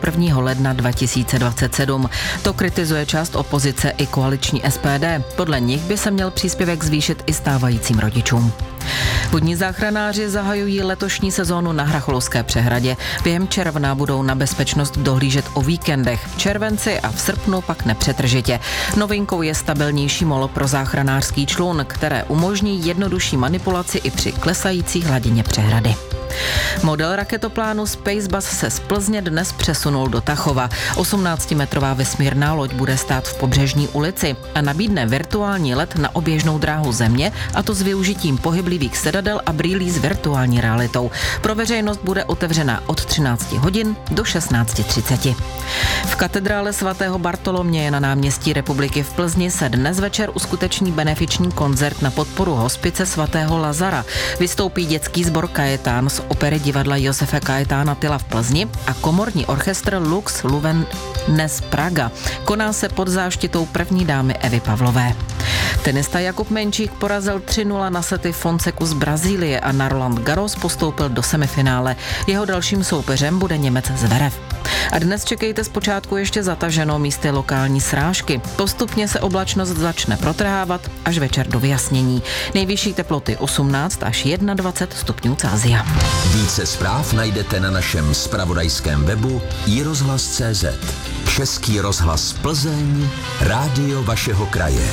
1. ledna 2027. To kritizuje část opozice i koaliční SPD. Podle nich by se měl příspěvek zvýšit i stávajícím rodičům. Vodní záchranáři zahajují letošní sezónu na Hrachovské přehradě. Během června budou na bezpečnost dohlížet o víkendech. V červenci a v srpnu pak nepřetržitě. Novinkou je stabilnější molo pro záchranářský člun, které umožní jednodušší manipulaci i při klesající hladině přehrady. Model raketoplánu Spacebus se z Plzně dnes přesunul do Tachova. 18-metrová vesmírná loď bude stát v Pobřežní ulici a nabídne virtuální let na oběžnou dráhu Země, a to s využitím pohyblivých sedadel a brýlí s virtuální realitou. Pro veřejnost bude otevřena od 13 hodin do 16:30. V katedrále svatého Bartoloměje na náměstí Republiky v Plzni se dnes večer uskuteční benefiční koncert na podporu hospice svatého Lazara. Vystoupí dětský sbor Kajetán z opery divadla Josefa Kajetána Tyla v Plzni a komorní orchestr Lux Luvenes Praga. Koná se pod záštitou první dámy Evy Pavlové. Tenista Jakub Menčík porazil 3-0 na sety Fonseku z Brazílie a na Roland Garros postoupil do semifinále. Jeho dalším soupeřem bude Němec Zverev. A dnes čekejte zpočátku ještě zataženo, místy lokální srážky. Postupně se oblačnost začne protrhávat až večer do vyjasnění. Nejvyšší teploty 18 až 21 stupňů Celsia. Více zpráv najdete na našem zpravodajském webu iRozhlas.cz. Český rozhlas Plzeň, rádio vašeho kraje.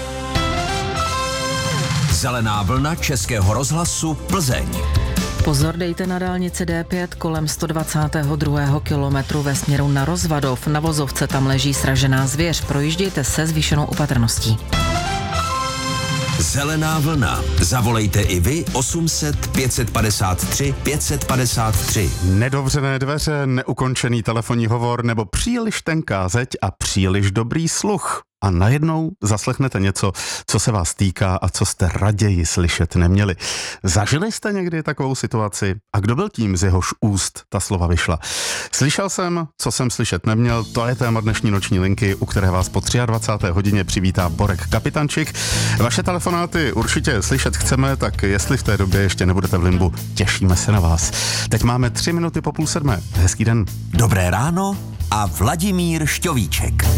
Zelená vlna Českého rozhlasu Plzeň. Pozor dejte na dálnici D5 kolem 122. kilometru ve směru na Rozvadov. Na vozovce tam leží sražená zvěř. Projíždějte se zvýšenou opatrností. Zelená vlna. Zavolejte i vy 800 553 553. Nedovřené dveře, neukončený telefonní hovor nebo příliš tenká zeď a příliš dobrý sluch. A najednou zaslechnete něco, co se vás týká a co jste raději slyšet neměli. Zažili jste někdy takovou situaci? A kdo byl tím, z jehož úst ta slova vyšla? Slyšel jsem, co jsem slyšet neměl, to je téma dnešní noční linky, u které vás po 23. hodině přivítá Borek Kapitančik. Vaše telefonáty určitě slyšet chceme, tak jestli v té době ještě nebudete v limbu, těšíme se na vás. Teď máme 3 minuty po 6:30. Hezký den. Dobré ráno a Vladimír Šťovíček.